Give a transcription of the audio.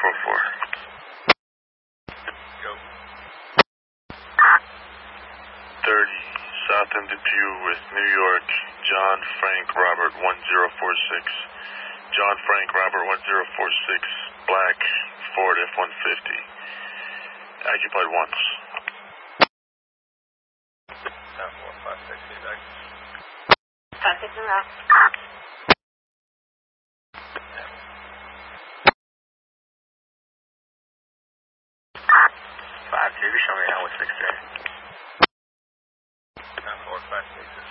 Go. 30 South End Depew with New York, John Frank Robert 1046. John Frank Robert 1046, black Ford F-150. Occupied once. 456, feedback. 56 and up. 5-2, show me now with 6-3. 456.